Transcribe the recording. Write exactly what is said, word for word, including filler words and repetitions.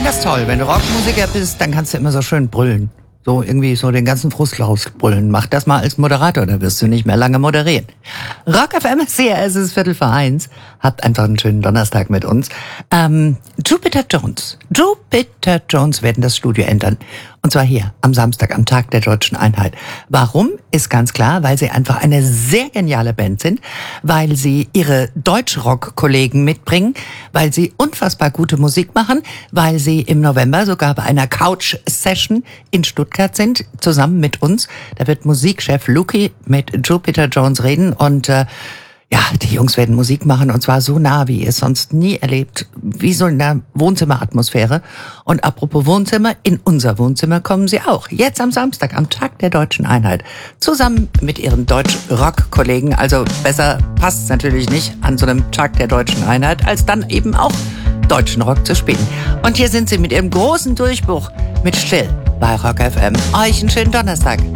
das ist toll. Wenn du Rockmusiker bist, dann kannst du immer so schön brüllen. So irgendwie so den ganzen Frust rausbrüllen. Mach das mal als Moderator, da wirst du nicht mehr lange moderieren. Rock F M ist hier, es ist Viertel vor eins. Habt einfach einen schönen Donnerstag mit uns. Ähm, Jupiter Jones. Jupiter Jones werden das Studio ändern. Und zwar hier, am Samstag, am Tag der Deutschen Einheit. Warum? Ist ganz klar, weil sie einfach eine sehr geniale Band sind, weil sie ihre Deutschrock-Kollegen mitbringen, weil sie unfassbar gute Musik machen, weil sie im November sogar bei einer Couch-Session in Stuttgart sind, zusammen mit uns. Da wird Musikchef Luki mit Jupiter Jones reden und äh, ja, die Jungs werden Musik machen und zwar so nah, wie ihr es sonst nie erlebt, wie so in der Wohnzimmeratmosphäre. Und apropos Wohnzimmer, in unser Wohnzimmer kommen sie auch. Jetzt am Samstag, am Tag der Deutschen Einheit, zusammen mit ihren Deutsch-Rock-Kollegen. Also besser passt es natürlich nicht an so einem Tag der Deutschen Einheit, als dann eben auch deutschen Rock zu spielen. Und hier sind sie mit ihrem großen Durchbruch mit Still bei Rock F M. Euch einen schönen Donnerstag.